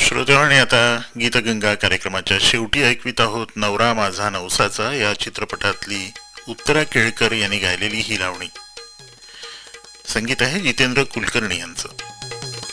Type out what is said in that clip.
श्रोते आणि आता गीतगंगा कार्यक्रमाच्या शेवटी ऐकवित आहोत नवरा माझा नवसाचा या चित्रपटातली उत्तरा केळकर यांनी गायलेली ही लावणी. संगीत आहे जितेंद्र कुलकर्णी यांचं.